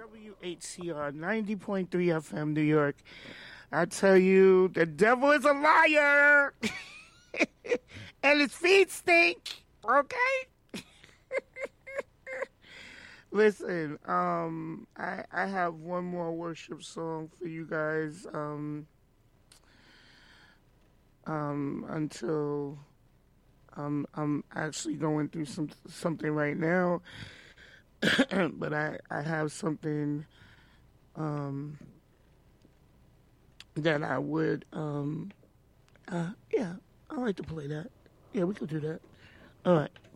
WHCR 90.3 FM, New York. I tell you, the devil is a liar. And his feet stink. Okay? Listen, I have one more worship song for you guys until I'm actually going through something right now. But I have something that I would yeah, I like to play that. Yeah, we could do that. All right.